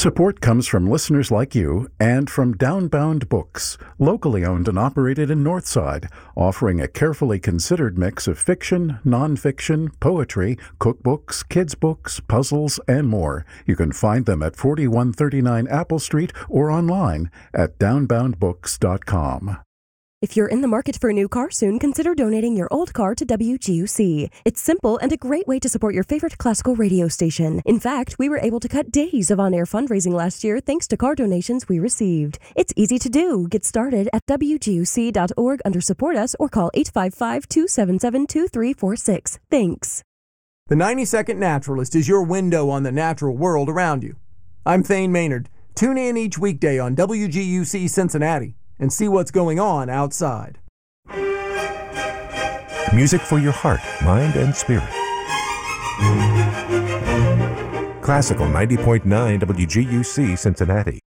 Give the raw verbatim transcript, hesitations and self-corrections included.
Support comes from listeners like you and from Downbound Books, locally owned and operated in Northside, offering a carefully considered mix of fiction, nonfiction, poetry, cookbooks, kids' books, puzzles, and more. You can find them at forty-one thirty-nine Apple Street or online at downbound books dot com. If you're in the market for a new car soon, consider donating your old car to W G U C. It's simple and a great way to support your favorite classical radio station. In fact, we were able to cut days of on-air fundraising last year thanks to car donations we received. It's easy to do. Get started at W G U C dot org under Support Us or call eight five five, two seven seven, two three four six. Thanks. The ninety second Naturalist is your window on the natural world around you. I'm Thane Maynard. Tune in each weekday on W G U C Cincinnati and see what's going on outside. Music for your heart, mind, and spirit. Classical ninety point nine W G U C Cincinnati.